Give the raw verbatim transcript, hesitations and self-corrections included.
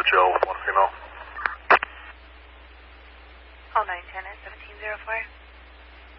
Joe with one female. Call nine ten at seventeen oh four.